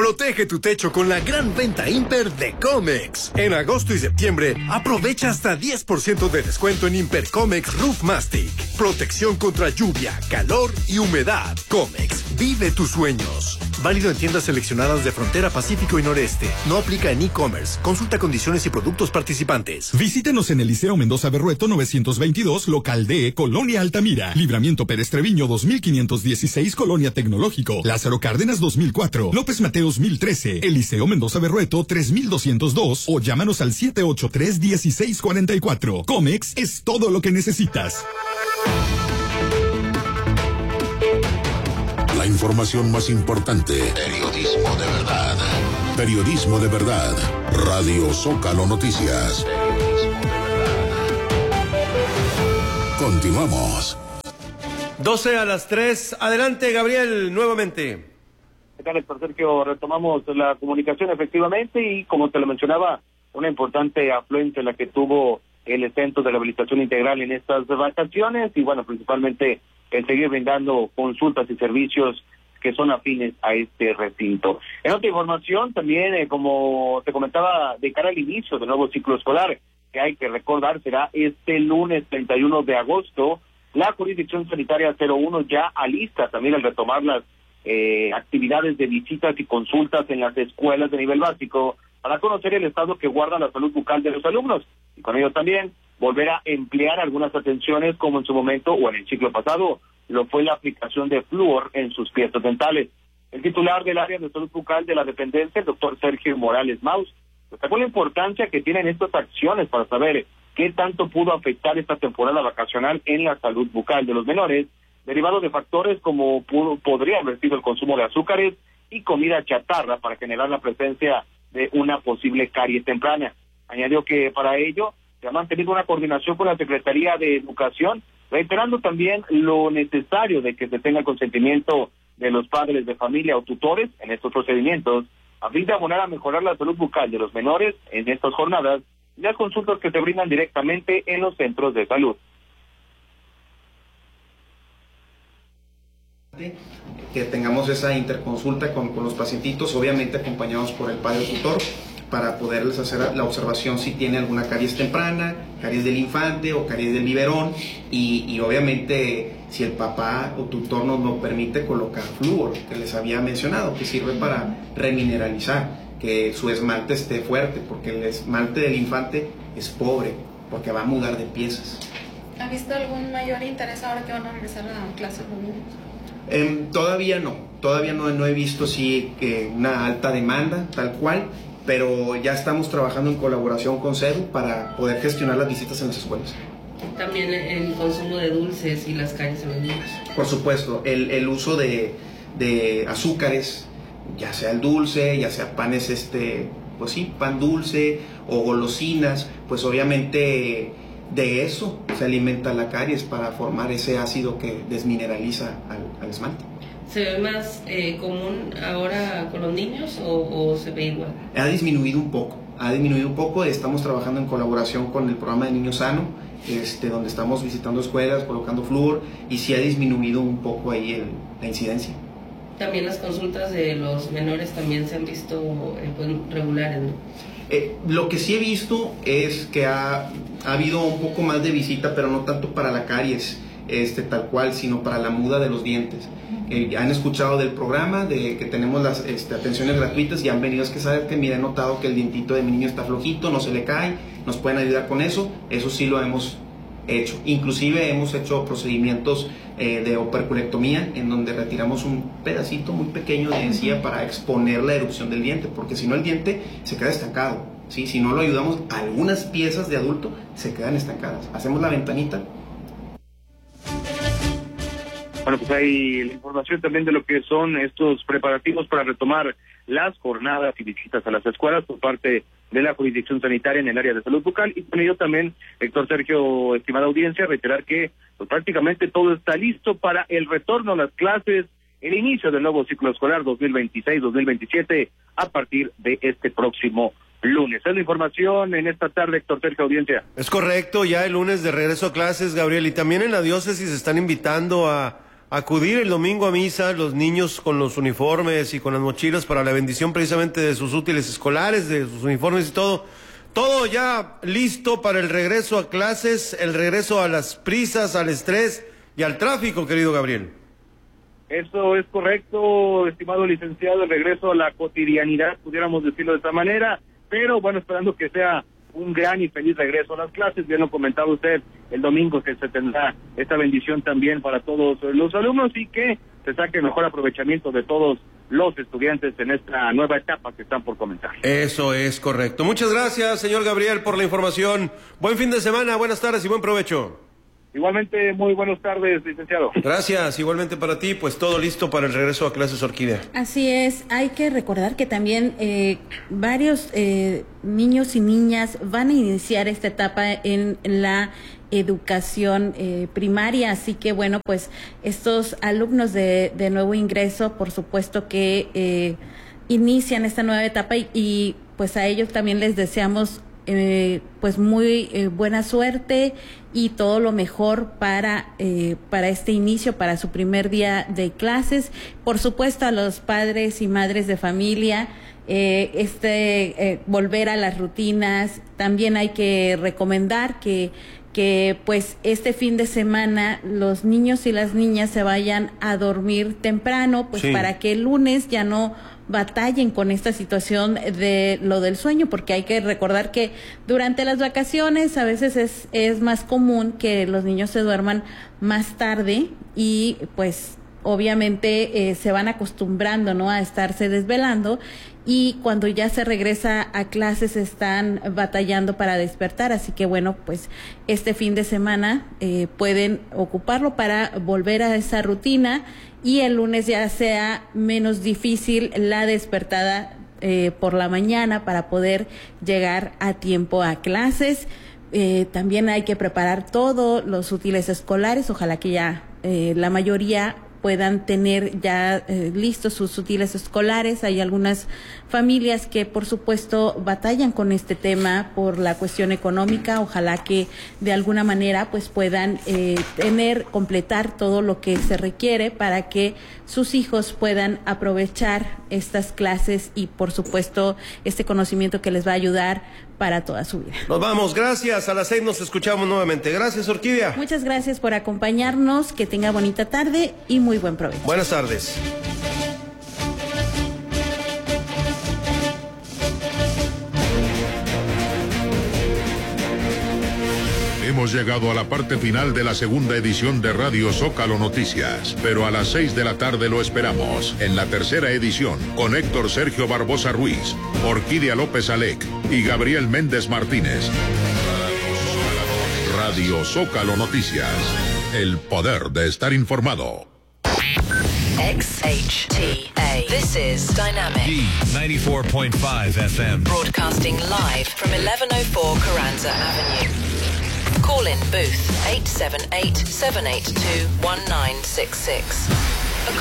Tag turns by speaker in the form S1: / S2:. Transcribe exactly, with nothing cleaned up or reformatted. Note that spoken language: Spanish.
S1: Protege tu techo con la gran venta Imper de Comex. En agosto y septiembre, aprovecha hasta diez por ciento de descuento en Imper Comex Roof Mastic. Protección contra lluvia, calor y humedad. Comex, vive tus sueños. Válido en tiendas seleccionadas de Frontera, Pacífico y Noreste. No aplica en e-commerce. Consulta condiciones y productos participantes.
S2: Visítenos en el Liceo Mendoza Berrueto novecientos veintidós, local D, Colonia Altamira. Libramiento Pérez Treviño dos mil quinientos dieciséis, Colonia Tecnológico. Lázaro Cárdenas dos mil cuatro. López Mateos dos mil trece. Eliseo Mendoza Berrueto tres mil doscientos dos. O llámanos al siete ocho tres, uno seis cuatro cuatro. Comex es todo lo que necesitas.
S3: La información más importante. Periodismo de verdad. Periodismo de verdad. Radio Zócalo Noticias. Continuamos.
S4: doce a las tres. Adelante, Gabriel, nuevamente.
S5: ¿Qué tal, Héctor Sergio? Retomamos la comunicación efectivamente y, como te lo mencionaba, una importante afluencia la que tuvo el Centro de Rehabilitación Integral en estas vacaciones y, bueno, principalmente el seguir brindando consultas y servicios que son afines a este recinto. En otra información, también, eh, como te comentaba, de cara al inicio del nuevo ciclo escolar, que hay que recordar será este lunes treinta y uno de agosto, la Jurisdicción Sanitaria cero uno ya alista también al retomar las eh, actividades de visitas y consultas en las escuelas de nivel básico para conocer el estado que guarda la salud bucal de los alumnos y con ello también volver a emplear algunas atenciones como en su momento o en el ciclo pasado lo fue la aplicación de flúor en sus piezas dentales. El titular del área de salud bucal de la dependencia, el doctor Sergio Morales Maus, destacó la importancia que tienen estas acciones para saber qué tanto pudo afectar esta temporada vacacional en la salud bucal de los menores, derivado de factores como pudo, podría haber sido el consumo de azúcares y comida chatarra para generar la presencia de una posible caries temprana. Añadió que para ello se ha mantenido una coordinación con la Secretaría de Educación, reiterando también lo necesario de que se tenga el consentimiento de los padres de familia o tutores en estos procedimientos, a fin de abonar a mejorar la salud bucal de los menores en estas jornadas y las consultas que se brindan directamente en los centros de salud.
S6: Que tengamos esa interconsulta con, con los pacientitos, obviamente acompañados por el padre tutor, para poderles hacer la observación si tiene alguna caries temprana, caries del infante o caries del biberón, y, y obviamente si el papá o tutor nos lo permite, colocar flúor, que les había mencionado, que sirve para remineralizar, que su esmalte esté fuerte, porque el esmalte del infante es pobre, porque va a mudar de piezas.
S7: ¿Ha visto algún mayor interés ahora que van a regresar a clases los niños?
S6: Eh, todavía no, todavía no, no he visto sí, eh, una alta demanda tal cual, pero ya estamos trabajando en colaboración con C E D U para poder gestionar las visitas en las escuelas.
S8: También el consumo de dulces y las caries en los niños.
S6: Por supuesto, el, el uso de, de azúcares, ya sea el dulce, ya sea panes, este, pues sí, pan dulce o golosinas, pues obviamente de eso se alimenta la caries para formar ese ácido que desmineraliza al, al esmalte.
S8: ¿Se ve más eh, común ahora con los niños o, o se ve igual?
S6: Ha disminuido un poco, ha disminuido un poco. Estamos trabajando en colaboración con el programa de Niño Sano, este, donde estamos visitando escuelas, colocando flúor, y sí ha disminuido un poco ahí el, la incidencia.
S8: También las consultas de los menores también se han visto eh, pues, regulares, ¿no?
S6: Eh, lo que sí he visto es que ha, ha habido un poco más de visita, pero no tanto para la caries, este, tal cual, sino para la muda de los dientes. Eh, han escuchado del programa, de que tenemos las este, atenciones gratuitas y han venido, es que saber que mira, he notado que el dientito de mi niño está flojito, no se le cae, nos pueden ayudar con eso. Eso sí lo hemos hecho. Inclusive hemos hecho procedimientos eh, de operculectomía, en donde retiramos un pedacito muy pequeño de encía para exponer la erupción del diente, porque si no el diente se queda estancado, ¿sí? Si no lo ayudamos, algunas piezas de adulto se quedan estancadas. Hacemos la ventanita.
S5: Bueno, pues hay la información también de lo que son estos preparativos para retomar las jornadas y visitas a las escuelas por parte de la jurisdicción sanitaria en el área de salud bucal. Y con ello también, Héctor Sergio, estimada audiencia, reiterar que pues, prácticamente todo está listo para el retorno a las clases, el inicio del nuevo ciclo escolar dos mil veintiséis dos mil veintisiete a partir de este próximo lunes. Es la información en esta tarde, Héctor Sergio, audiencia.
S4: Es correcto, ya el lunes de regreso a clases, Gabriel, y también en la diócesis están invitando a acudir el domingo a misa, los niños con los uniformes y con las mochilas para la bendición precisamente de sus útiles escolares, de sus uniformes y todo. Todo ya listo para el regreso a clases, el regreso a las prisas, al estrés y al tráfico, querido Gabriel.
S5: Eso es correcto, estimado licenciado, el regreso a la cotidianidad, pudiéramos decirlo de esta manera, pero bueno, esperando que sea un gran y feliz regreso a las clases. Bien lo comentaba usted el domingo, que se tendrá esta bendición también para todos los alumnos y que se saque el mejor aprovechamiento de todos los estudiantes en esta nueva etapa que están por comenzar.
S4: Eso es correcto. Muchas gracias, señor Gabriel, por la información. Buen fin de semana, buenas tardes y buen provecho.
S5: Igualmente, muy buenas tardes, licenciado.
S4: Gracias, igualmente para ti, pues todo listo para el regreso a clases, Orquídea.
S9: Así es, hay que recordar que también eh, varios eh, niños y niñas van a iniciar esta etapa en la educación eh, primaria, así que bueno, pues estos alumnos de, de nuevo ingreso, por supuesto que eh, inician esta nueva etapa y, y pues a ellos también les deseamos Eh, pues muy eh, buena suerte y todo lo mejor para eh, para este inicio, para su primer día de clases. Por supuesto, a los padres y madres de familia, eh, este eh, volver a las rutinas. También hay que recomendar que que pues este fin de semana los niños y las niñas se vayan a dormir temprano, pues sí, para que el lunes ya no batallen con esta situación de lo del sueño, porque hay que recordar que durante las vacaciones a veces es, es más común que los niños se duerman más tarde y pues obviamente eh, se van acostumbrando, ¿no?, a estarse desvelando, y cuando ya se regresa a clases están batallando para despertar. Así que bueno, pues este fin de semana eh, pueden ocuparlo para volver a esa rutina y el lunes ya sea menos difícil la despertada eh, por la mañana para poder llegar a tiempo a clases. Eh, también hay que preparar todos los útiles escolares, ojalá que ya eh, la mayoría puedan tener ya eh, listos sus útiles escolares. Hay algunas familias que por supuesto batallan con este tema por la cuestión económica, ojalá que de alguna manera pues puedan eh, tener, completar todo lo que se requiere para que sus hijos puedan aprovechar estas clases y por supuesto este conocimiento que les va a ayudar para toda su vida.
S4: Nos vamos, gracias, a las seis nos escuchamos nuevamente. Gracias, Orquídea.
S9: Muchas gracias por acompañarnos, que tenga bonita tarde y muy buen provecho.
S4: Buenas tardes.
S3: Hemos llegado a la parte final de la segunda edición de Radio Zócalo Noticias, pero a las seis de la tarde lo esperamos en la tercera edición con Héctor Sergio Barbosa Ruiz, Orquídea López Alec y Gabriel Méndez Martínez. Radio Zócalo Noticias, el poder de estar informado.
S10: X H T A. This is Dynamic.
S11: D ninety-four point five F M.
S10: Broadcasting live from eleven oh four Carranza Avenue. Call in booth eight seven eight, seven eight two, one nine six six.